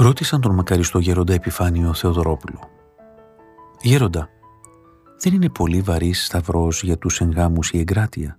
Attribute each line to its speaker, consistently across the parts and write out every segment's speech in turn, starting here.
Speaker 1: Ρώτησαν τον μακαριστό γέροντα Επιφάνιο Θεοδωρόπουλο. «Γέροντα, δεν είναι πολύ βαρύς σταυρός για τους εγγάμους η εγκράτεια?»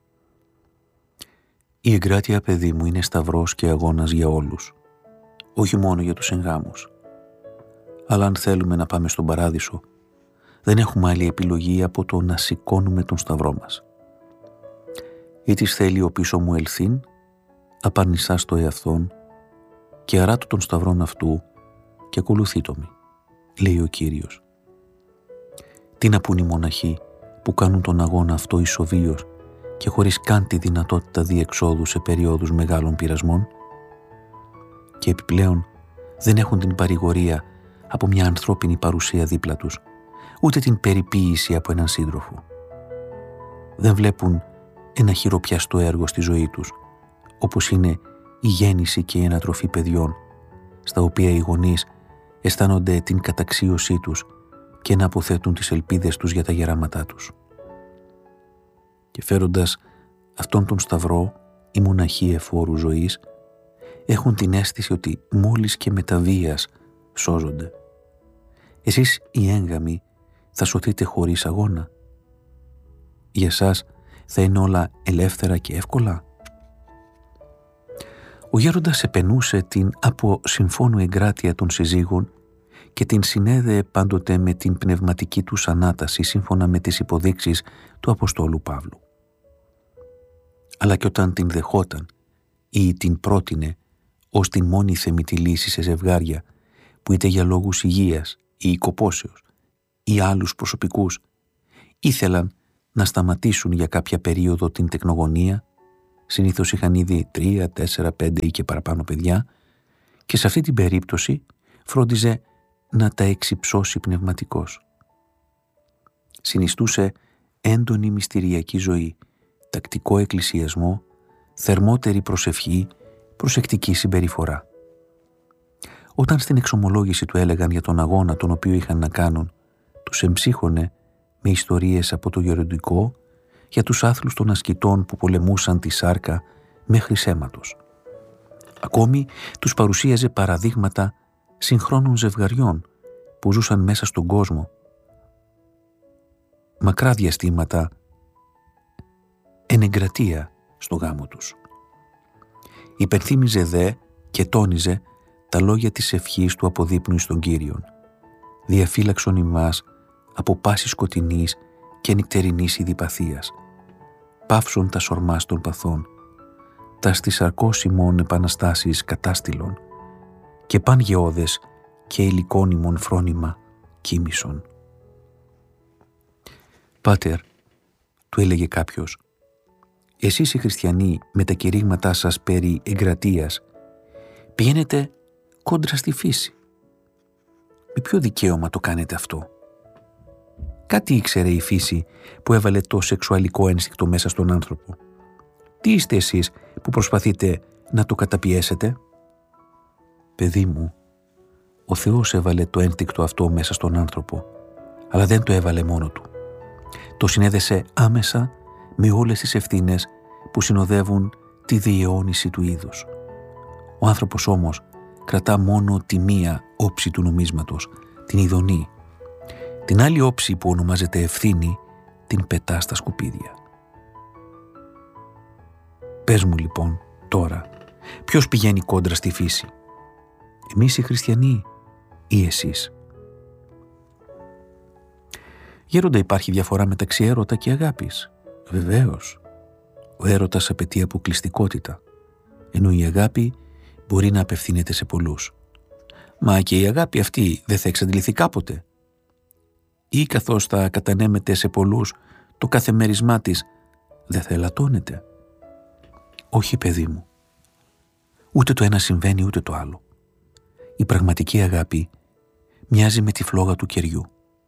Speaker 1: «Η εγκράτεια, παιδί μου, είναι σταυρός και αγώνας για όλους, όχι μόνο για τους εγγάμους. Αλλά αν θέλουμε να πάμε στον παράδεισο, δεν έχουμε άλλη επιλογή από το να σηκώνουμε τον σταυρό μας. Ή της θέλει ο πίσω μου ελθύν, απαρνησάς το εαυτόν και αράτω τον σταυρόν αυτού και ακολουθείτο με», λέει ο Κύριος. Τι να πουν οι μοναχοί που κάνουν τον αγώνα αυτό ισοβίως και χωρίς καν τη δυνατότητα διεξόδου σε περιόδους μεγάλων πειρασμών? Και επιπλέον δεν έχουν την παρηγορία από μια ανθρώπινη παρουσία δίπλα τους, ούτε την περιποίηση από έναν σύντροφο. Δεν βλέπουν ένα χειροπιαστό έργο στη ζωή τους, όπως είναι η γέννηση και η ανατροφή παιδιών, στα οποία οι γονείς αισθάνονται την καταξίωσή τους και να αποθέτουν τις ελπίδες τους για τα γεράματά τους. Και φέροντας αυτόν τον σταυρό, οι μοναχοί εφόρου ζωής έχουν την αίσθηση ότι μόλις και με τα βίας σώζονται. Εσείς οι έγγαμοι θα σωθείτε χωρίς αγώνα? Για σας θα είναι όλα ελεύθερα και εύκολα? Ο γέροντας επενούσε την από συμφώνου εγκράτεια των συζύγων και την συνέδεε πάντοτε με την πνευματική τους ανάταση σύμφωνα με τις υποδείξεις του Αποστόλου Παύλου. Αλλά και όταν την δεχόταν ή την πρότεινε ως την μόνη θεμιτή λύση σε ζευγάρια που είτε για λόγους υγείας ή οικοπόσεως ή άλλους προσωπικούς ήθελαν να σταματήσουν για κάποια περίοδο την τεκνογωνία, συνήθως είχαν ήδη 3, 4, 5 ή και παραπάνω παιδιά, και σε αυτή την περίπτωση φρόντιζε να τα εξυψώσει πνευματικώς. Συνιστούσε έντονη μυστηριακή ζωή, τακτικό εκκλησιασμό, θερμότερη προσευχή, προσεκτική συμπεριφορά. Όταν στην εξομολόγηση του έλεγαν για τον αγώνα τον οποίο είχαν να κάνουν, τους εμψύχωνε με ιστορίες από το γεροντικό για τους άθλους των ασκητών που πολεμούσαν τη σάρκα μέχρι αίματος. Ακόμη τους παρουσίαζε παραδείγματα συγχρόνων ζευγαριών που ζούσαν μέσα στον κόσμο μακρά διαστήματα εν εγκρατεία στο γάμο τους. Υπενθύμιζε δε και τόνιζε τα λόγια της ευχής του αποδείπνου εις τον Κύριον: «Διαφύλαξον ημάς από πάση σκοτεινής και νυκτερινής ειδιπαθίας, πάυσον τα σορμάς των παθών, τα στις σαρκός ημών επαναστάσεις κατάστηλον, και παν γεώδες και υλικών ημών φρόνημα κοίμησον». «Πάτερ», του έλεγε κάποιος, «εσείς οι χριστιανοί με τα κηρύγματά σας περί εγκρατείας πηγαίνετε κόντρα στη φύση. Με ποιο δικαίωμα το κάνετε αυτό? Κάτι ήξερε η φύση που έβαλε το σεξουαλικό ένστικτο μέσα στον άνθρωπο. Τι είστε εσείς που προσπαθείτε να το καταπιέσετε?» «Παιδί μου, ο Θεός έβαλε το ένστικτο αυτό μέσα στον άνθρωπο, αλλά δεν το έβαλε μόνο του. Το συνέδεσε άμεσα με όλες τις ευθύνες που συνοδεύουν τη διαιώνιση του είδους. Ο άνθρωπος όμως κρατά μόνο τη μία όψη του νομίσματος, την ειδονή. Την άλλη όψη που ονομάζεται ευθύνη την πετά στα σκουπίδια. Πες μου λοιπόν τώρα, ποιος πηγαίνει κόντρα στη φύση, εμείς οι χριστιανοί ή εσείς?» «Γέροντα, υπάρχει διαφορά μεταξύ έρωτα και αγάπης?» «Βεβαίως. Ο έρωτας απαιτεί αποκλειστικότητα, ενώ η αγάπη μπορεί να απευθύνεται σε πολλούς». «Μα και η αγάπη αυτή δεν θα εξαντληθεί κάποτε? Ή καθώς θα κατανέμεται σε πολλούς, το κάθε μέρισμά της δεν θα ελαττώνεται?» «Όχι, παιδί μου. Ούτε το ένα συμβαίνει ούτε το άλλο. Η πραγματική αγάπη μοιάζει με τη φλόγα του κεριού.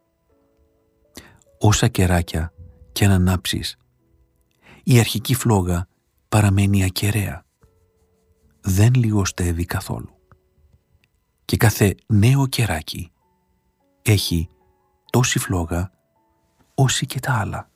Speaker 1: Όσα κεράκια κι αν ανάψεις, η αρχική φλόγα παραμένει ακεραία. Δεν λιγοστεύει καθόλου. Και κάθε νέο κεράκι έχει τόση φλόγα όση και τα άλλα.